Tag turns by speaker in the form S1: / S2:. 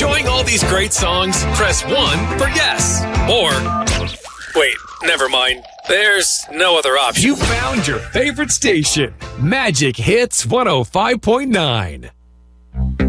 S1: enjoying all these great songs? Press 1 for yes. Or, wait, never mind. There's no other option.
S2: You found your favorite station. Magic Hits 105.9.